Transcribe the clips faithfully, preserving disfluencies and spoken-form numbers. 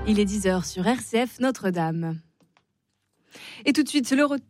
Il est dix heures sur R C F Notre-Dame. Et tout de suite, le retour.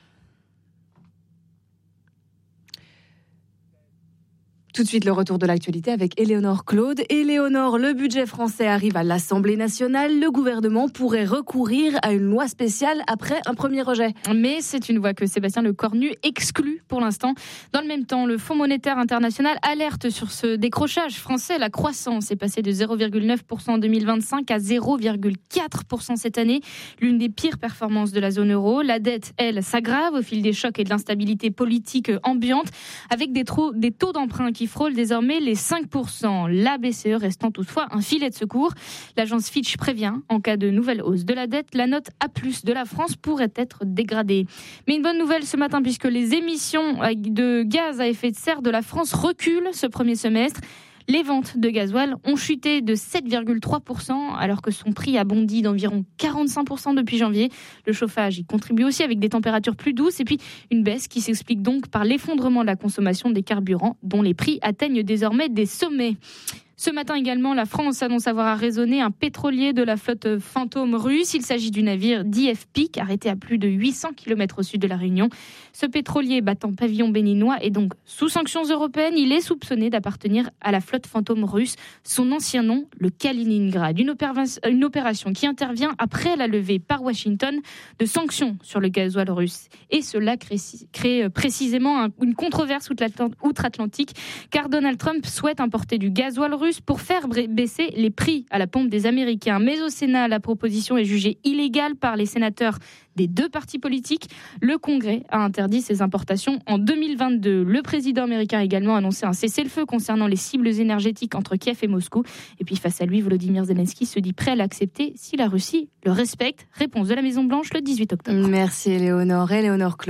Tout de suite, le retour de l'actualité avec Éléonore Claude. Éléonore, le budget français arrive à l'Assemblée nationale. Le gouvernement pourrait recourir à une loi spéciale après un premier rejet. Mais c'est une voie que Sébastien Lecornu exclut pour l'instant. Dans le même temps, le Fonds monétaire international alerte sur ce décrochage français. La croissance est passée de zéro virgule neuf pour cent en deux mille vingt-cinq à zéro virgule quatre pour cent cette année. L'une des pires performances de la zone euro. La dette, elle, s'aggrave au fil des chocs et de l'instabilité politique ambiante, avec des, taux, des taux d'emprunt qui frôle désormais les cinq pour cent. La B C E restant toutefois un filet de secours. L'agence Fitch prévient, en cas de nouvelle hausse de la dette, la note A plus de la France pourrait être dégradée. Mais une bonne nouvelle ce matin, puisque les émissions de gaz à effet de serre de la France reculent ce premier semestre. Les ventes de gasoil ont chuté de sept virgule trois pour cent alors que son prix a bondi d'environ quarante-cinq pour cent depuis janvier. Le chauffage y contribue aussi avec des températures plus douces et puis une baisse qui s'explique donc par l'effondrement de la consommation des carburants dont les prix atteignent désormais des sommets. Ce matin également, la France annonce avoir arraisonné un pétrolier de la flotte fantôme russe. Il s'agit du navire D F Pic, arrêté à plus de huit cents kilomètres au sud de la Réunion. Ce pétrolier battant pavillon béninois est donc sous sanctions européennes. Il est soupçonné d'appartenir à la flotte fantôme russe. Son ancien nom, le Kaliningrad. Une, opéra- une opération qui intervient après la levée par Washington de sanctions sur le gasoil russe. Et cela crée, crée précisément un, une controverse outre-Atlantique, car Donald Trump souhaite importer du gasoil russe pour faire baisser les prix à la pompe des Américains. Mais au Sénat, la proposition est jugée illégale par les sénateurs des deux partis politiques. Le Congrès a interdit ces importations en deux mille vingt-deux. Le président américain a également annoncé un cessez-le-feu concernant les cibles énergétiques entre Kiev et Moscou. Et puis face à lui, Volodymyr Zelensky se dit prêt à l'accepter si la Russie le respecte. Réponse de la Maison-Blanche le dix-huit octobre. Merci Éléonore. Éléonore Claude.